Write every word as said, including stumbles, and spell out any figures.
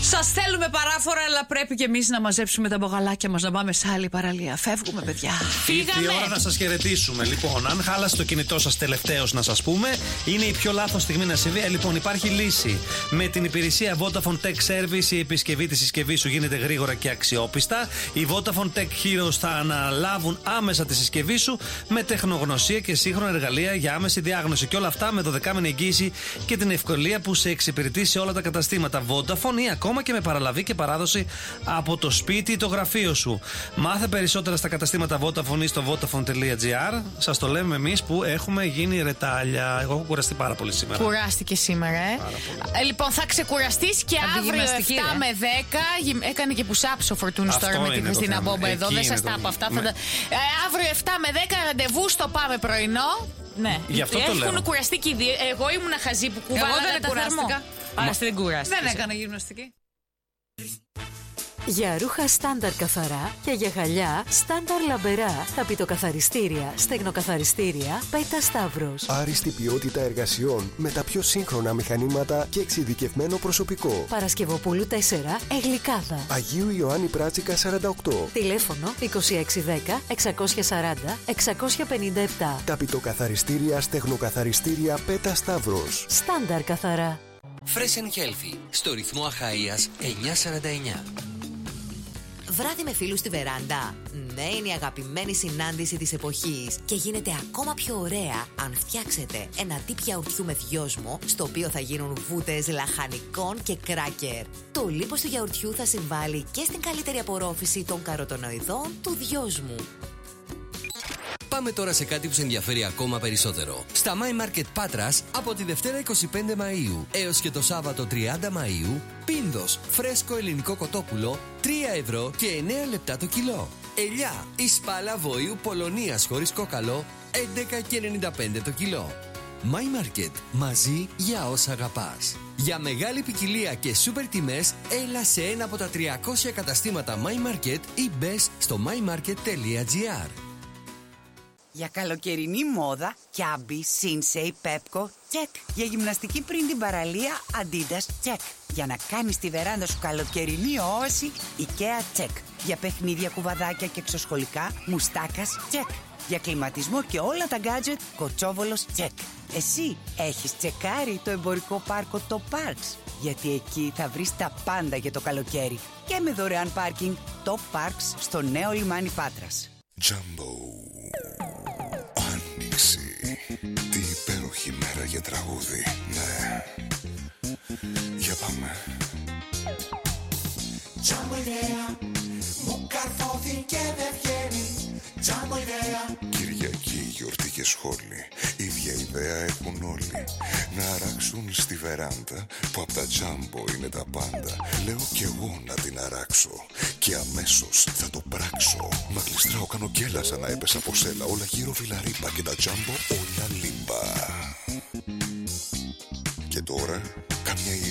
Σας θέλουμε παράφορα, αλλά πρέπει και εμείς να μαζέψουμε τα μπογαλάκια μας, να πάμε σε άλλη παραλία. Φεύγουμε, παιδιά. Ήρθε η ώρα να σας χαιρετήσουμε. Λοιπόν, αν χάλασε το κινητό σας τελευταίως, να σας πούμε, είναι η πιο λάθος στιγμή να συμβεί. Λοιπόν, υπάρχει λύση. Με την υπηρεσία Vodafone Tech Service, η επισκευή της συσκευής σου γίνεται γρήγορα και αξιόπιστα. Οι Vodafone Tech Heroes θα αναλάβουν άμεσα τη συσκευή σου με τεχνογνωσία και σύγχρονα εργαλεία για άμεση διάγνωση. Και όλα αυτά με δωδεκάμηνη εγγύηση και την ευκολία που σε εξυπηρετεί σε όλα τα καταστήματα Vodafone ή ακόμα και με παραλαβή και παράδοση από το σπίτι ή το γραφείο σου. Μάθε περισσότερα στα καταστήματα Vodafone ή στο vodafone τελεία gr. Σας το λέμε εμείς που έχουμε γίνει ρετάλια. Εγώ έχω κουραστεί πάρα πολύ σήμερα. Κουράστηκε σήμερα, ε. ε λοιπόν, θα ξεκουραστείς και αύριο εφτά με δέκα. Έκανε και push-ups ο Φορτούνης τώρα με την Χριστίνα Μπόμπα εδώ. Δεν σας τα πω αυτά. Θα τα... ε, αύριο εφτά με δέκα ραντεβού στο Πάμε Πρωινό. Ναι, γι' αυτό το λέω. Έχουν κουραστεί και οι δύο. Εγώ ήμουν χαζή που κουβάλαγα τα θερμό. Άρα δεν κουράστηκα. Δεν έκανα γυμναστική. Για ρούχα στάνταρ καθαρά και για γυαλιά στάνταρ λαμπερά, χαπιτοκαθαριστήρια, στεγνοκαθαριστήρια, Πέτα Σταύρος. Άριστη ποιότητα εργασιών με τα πιο σύγχρονα μηχανήματα και εξειδικευμένο προσωπικό. Παρασκευοπούλου τέσσερα, Εγλικάδα. Αγίου Ιωάννη Πράτσικα σαράντα οκτώ. Τηλέφωνο είκοσι έξι δέκα εξακόσια σαράντα εξακόσια πενήντα επτά. Χαπιτοκαθαριστήρια, στεγνοκαθαριστήρια, Πέτα Σταύρος. Στάνταρ καθαρά. Fresh and Healthy, στο ρυθμό Αχαΐας εννιακόσια σαράντα εννιά. Βράδυ με φίλους στη βεράντα. Ναι, είναι η αγαπημένη συνάντηση της εποχής και γίνεται ακόμα πιο ωραία αν φτιάξετε ένα τύπ γιαουρτιού με δυόσμο, στο οποίο θα γίνουν βούτες λαχανικών και κράκερ. Το λίπος του γιαουρτιού θα συμβάλλει και στην καλύτερη απορρόφηση των καροτονοειδών του δυόσμου. Πάμε τώρα σε κάτι που σε ενδιαφέρει ακόμα περισσότερο. Στα My Market Πάτρας από τη Δευτέρα είκοσι πέντε Μαΐου έως και το Σάββατο τριάντα Μαΐου, πίνδος φρέσκο ελληνικό κοτόπουλο τρία ευρώ και εννέα λεπτά το κιλό. Ελιά ή σπάλα βοήου Πολωνίας χωρίς κόκαλο έντεκα και ενενήντα πέντε το κιλό. My Market, μαζί για όσα αγαπάς. Για μεγάλη ποικιλία και σούπερ τιμές, έλα σε ένα από τα τριακόσια καταστήματα My Market ή μπες στο my market τελεία gr. Για καλοκαιρινή μόδα, Κιάμπι, Σίνσεϊ, Πέπκο, τσεκ. Για γυμναστική πριν την παραλία, Αντίντας, τσεκ. Για να κάνεις τη βεράντα σου καλοκαιρινή όαση, Ikea, τσεκ. Για παιχνίδια, κουβαδάκια και εξωσχολικά, Μουστάκας, τσεκ. Για κλιματισμό και όλα τα γκάτζετ, Κοτσόβολος, τσεκ. Εσύ έχεις τσεκάρει το εμπορικό πάρκο το Parks? Γιατί εκεί θα βρεις τα πάντα για το καλοκαίρι. Και με δωρεάν πάρκινγκ, το Parks στο νέο λιμάνι Πάτρας. Jumbo. Άνοιξη. Τι υπέροχη μέρα για τραγούδι. Ναι. Για πάμε. Jumbo ιδέα. Μου καρφώθηκε δεν βγαίνει. Jumbo ιδέα. Κυριακή, γιορτή και σχόλη. Ίδια ιδέα έχουν όλοι. Να αράξουν στη βεράντα που απ' τα Jumbo είναι τα πάντα. Λέω κι εγώ να την αράξω και αμέσως θα το πράξω. Μα γλιστράω, κάνω γκέλα σαν να έπεσα από σέλα. Όλα γύρω βιλαρίπα και τα Jumbo όλα λίμπα. Και τώρα καμιά